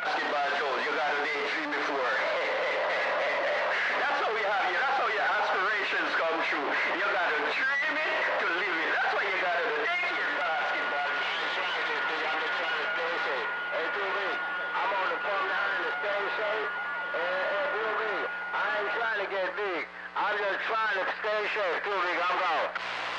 basketball shows. You got to daydream before. That's how we have you. That's how your aspirations come true. You got to dream it to live it. That's what you got to do. Take your basketball. I'm trying to get big. I'm just trying to stay safe. Hey, Billy, I'm on the phone now to stay safe. Hey, Billy, I ain't trying to get big. I'm just trying to stay safe. Billy, I'm gone.